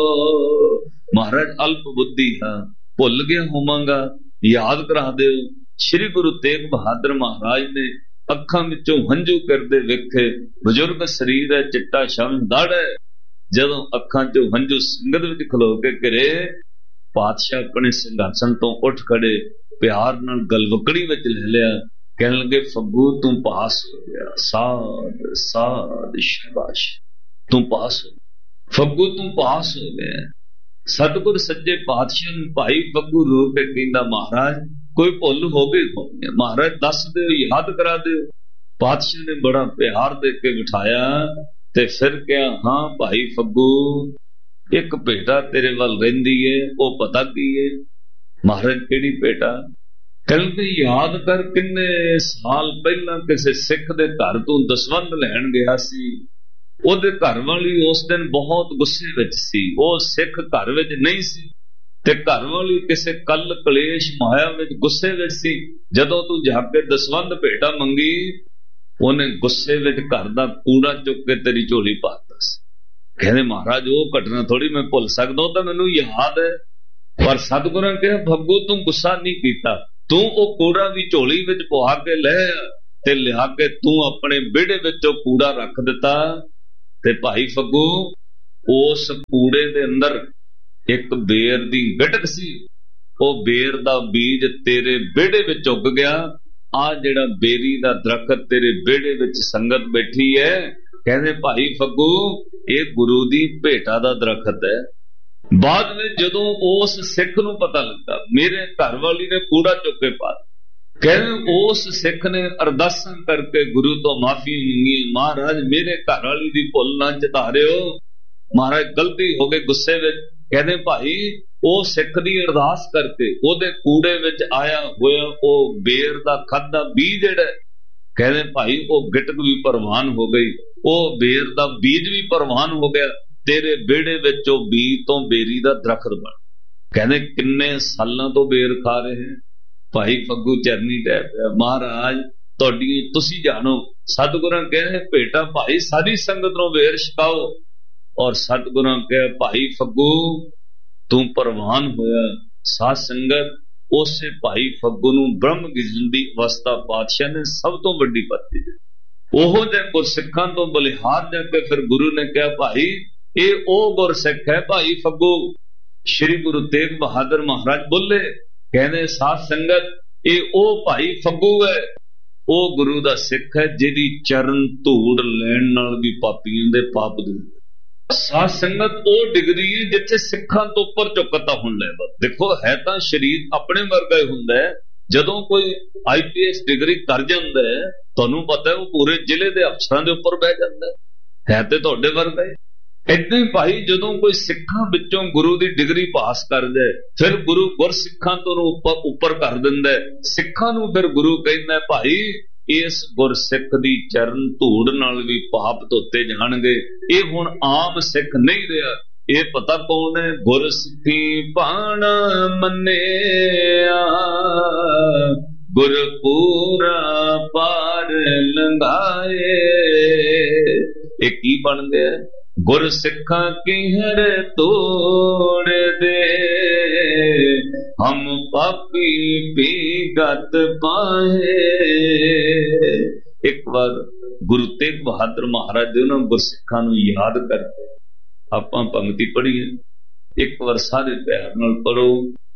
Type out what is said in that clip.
महाराज अल्प बुद्धि हाँ, भुल गया होवांगा, याद करा दिओ। श्री गुरु तेग बहादुर महाराज ने अखां विचों हंझू करदे वेखे। बजुर्ग शरीर है, चिट्टा शम दाड़ है, जदों अखां चों हंझू संगत विच खलो के घिरे, पातशाह अपने सिंघासन तो उठ खड़े, प्यार नाल गलवकड़ी विच ले लिया, कहने लगे फग्गू तू पास हो गया, साध साध शाबाश, तू पास हो, फग्गू तू पास हो गया। सतगुर सज्जे पातशाह नूं भाई फग्गू रो के कहंदा, महाराज कोई भुल हो गई होनी है, महाराज दस दिओ, याद करा दिओ। पातशाह ने बड़ा प्यार दे के बिठाया ते फिर कहा, हाँ भाई फग्गू, एक बेटा तेरे वल रहिंदी है, वो पता की है? महाराज केड़ी बेटा? कहते याद कर, किन्ने साल पहला किसी सिख दे घर तों दसवंध लैण गया सी, ओदे घर वाली उस दिन बहुत गुस्से विच सी, वो सिख घर विच नहीं सी ते घर वाली किसी कल कलेश माया विच गुस्से विच सी। जदों तू जाके दसवंध भेटा मंगी, उन्हें गुस्से विच घर दा कूड़ा चुक के तेरी झोली पाता सी। कहते महाराज वो घटना थोड़ी मैं भुल सकदा, तो मैनूं याद है। पर सतगुरां कहा फग्गू तू गुस्सा नहीं कीता, तू वो कूड़ा भी झोली विच पवा के ले ते लिया के तू अपने विहड़े विच कूड़ा रख दिता। ते भाई फग्गू उस कूड़े दे अंदर एक बेर दी गटक सी, वो बेर दा बीज तेरे बेड़े विच उग गया। आ जेड़ा बेरी दा दरखत तेरे बेड़े विच संगत बैठी है, कहने भाई फग्गू ये गुरु दी भेटा दा दरखत है। बाद में जदों उस सिख नूं पता लगा मेरे घर वाली ने कूड़ा चुक के पा, कहने उस सिख ने अरदासां करके गुरु तो माफी मंगी, महाराज मेरे घर वाली दी भुल ना चतारियो, महाराज गलती हो गई गुस्से विच। कहने भाई वो सिख दी अरदास करके ओदे कूड़े विच आया होया वो बेर दा खादा बीज जेड़ा, कहने भाई वो गिटक भी परवान हो गई, वो बेर दा बीज भी परवान हो गया, तेरे बेड़े विच ओ बीज तो बेरी दा दरखत बन। कहने किन्ने सालां तो बेर खा रहे हैं। भाई फग्गू चरनी टै पिया, महाराज तुहाडी तुसी जानो। सतगुरां कहे भेटा भाई सारी संगत नूं बेर छकाओ, और सतगुरां कहे भाई फग्गू तू परवान होया। साध संगत उसे भाई फग्गू नूं ब्रह्म गिजन दी अवस्था पातशाह ने सब तो वड्डी पत्ती दी। ओहो जे गुरसिखां तो बलिहार जाके फिर गुरु ने कहा भाई ये ओ गुरसिख है भाई फग्गू। श्री गुरु तेग बहादुर महाराज बोले, कहने साध संगत ये ओ भाई फग्गू है, ओ गुरु दा सिख है जिहदी चरण धूड़ लैण नाल भी पापियां दे पाप दूर। साध संगत ओ डिग्री है जिथे सिखां तो उपर चुकता हुण ले। देखो है तां शरीर अपने वर्गा ही हुंदा है, जदों कोई IPS डिग्री कर जांदा है तुहानूं पता है वो पूरे जिले दे अफसरां दे उपर बैठ जांदा है ते तुहाडे वर्गा ही। इदां ही भाई जदों कोई सिखां विचों गुरु दी डिग्री पास कर जाए फिर गुरु गुरसिखां तो उपर कर दिंदा है। सिखां नूं फिर गुरु कहंदा है भाई इस गुरसिख दी चरण धूड़ नाल भी पाप धोते जाणगे। ये हुण आम सिख नहीं रहा, ये पता कौन है? गुरसिखी पाणा मन्निया गुरपूरा पार लंघाए। ये की बन गया? गुरसिखा की हर तोड़ दे हम पापी भी गत पाए। एक बार गुरु तेग बहादुर महाराज जी उन्होंने गुरसिखा नूं याद करके आपां पंक्ति पढ़ीए। एक बार सारे प्यार नाल पढ़ो।